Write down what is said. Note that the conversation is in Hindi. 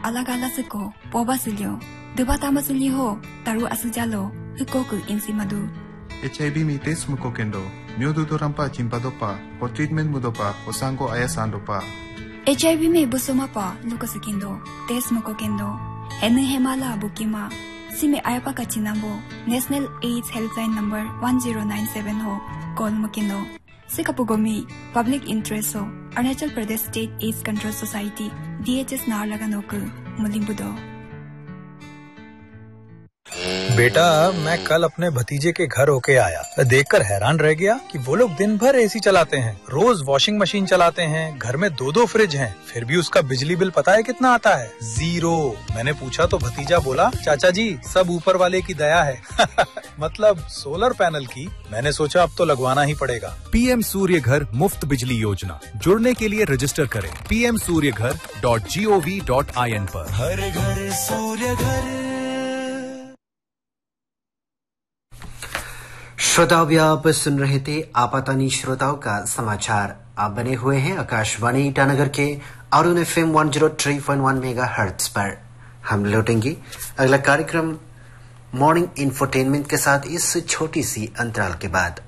alagala siko, poba silyo, debata masilyo, taru asujalo, hukoku insimadu. HIV mi test muko kendo, myodudo rampa chimpadopa, o treatment mudopa, o sango ayasandopa. HIV mi busomapa, lukasukindo, test muko kendo, enu hemala bukima, sime ayapa kachinambo, National AIDS Helpline number 1097 ho, call mukindo. Sikapugomi, Public Interest ho, Arunachal Pradesh State AIDS Control Society, DHS Narlaganoku, Mulimbudo. बेटा मैं कल अपने भतीजे के घर होके आया, देखकर हैरान रह गया कि वो लोग दिन भर एसी चलाते हैं, रोज वॉशिंग मशीन चलाते हैं, घर में 2-2 फ्रिज हैं, फिर भी उसका बिजली बिल पता है कितना आता है? 0। मैंने पूछा तो भतीजा बोला, चाचा जी सब ऊपर वाले की दया है। मतलब सोलर पैनल की। मैंने सोचा अब तो लगवाना ही पड़ेगा। पीएम सूर्य घर मुफ्त बिजली योजना, जुड़ने के लिए रजिस्टर करें pmsuryaghar.gov.in पर। हर घर सूर्य घर। श्रोताओं भी आप सुन रहे थे आपातानी श्रोताओं का समाचार। आप बने हुए हैं आकाशवाणी ईटानगर के अरुण FM 103.1 मेगाहर्ट्ज पर। हम लौटेंगे अगला कार्यक्रम मॉर्निंग इंफोटेनमेंट के साथ इस छोटी सी अंतराल के बाद।